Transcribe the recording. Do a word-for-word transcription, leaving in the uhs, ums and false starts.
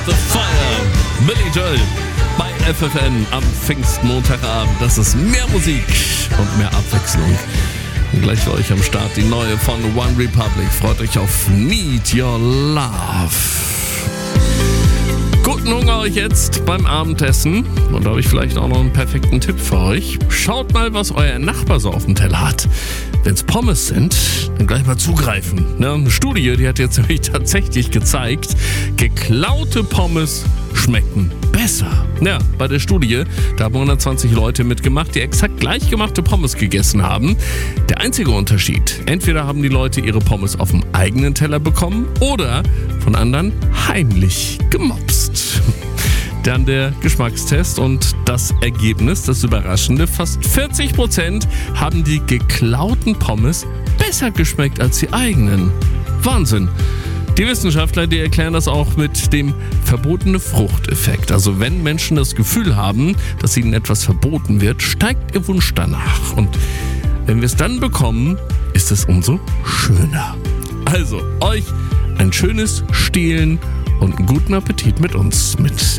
the Fire. Billy Joel bei F F N am Pfingstmontagabend. Das ist mehr Musik und mehr Abwechslung. Und gleich für euch am Start die neue von One Republic. Freut euch auf Need Your Love. Guten Hunger euch jetzt beim Abendessen. Und da habe ich vielleicht auch noch einen perfekten Tipp für euch. Schaut mal, was euer Nachbar so auf dem Teller hat. Wenn es Pommes sind, dann gleich mal zugreifen. Ne? Eine Studie, die hat jetzt nämlich tatsächlich gezeigt, geklaute Pommes schmecken besser. Ja, bei der Studie, da haben hundertzwanzig Leute mitgemacht, die exakt gleich gemachte Pommes gegessen haben. Der einzige Unterschied, entweder haben die Leute ihre Pommes auf dem eigenen Teller bekommen oder von anderen heimlich gemopst. Dann der Geschmackstest und das Ergebnis, das Überraschende, fast vierzig Prozent haben die geklauten Pommes besser geschmeckt als die eigenen. Wahnsinn! Die Wissenschaftler, die erklären das auch mit dem verbotene Fruchteffekt. Also wenn Menschen das Gefühl haben, dass ihnen etwas verboten wird, steigt ihr Wunsch danach. Und wenn wir es dann bekommen, ist es umso schöner. Also euch ein schönes Stehlen und einen guten Appetit mit uns, mit